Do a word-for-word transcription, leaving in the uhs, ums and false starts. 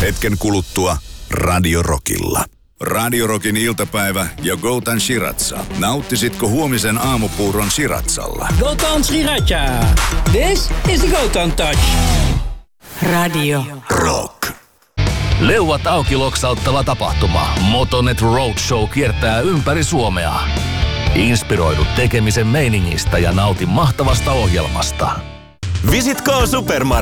Hetken kuluttua Radio Rockilla. Radio Rockin iltapäivä ja Goutan Shiratsa. Nauttisitko huomisen aamupuuron Shiratsalla? Goutan Sriracha. This is the Goutan Touch. Radio Rock. Leuat auki loksauttava tapahtuma. Motonet Roadshow kiertää ympäri Suomea. Inspiroidu tekemisen meiningistä ja nauti mahtavasta ohjelmasta. Visit K Supermarket.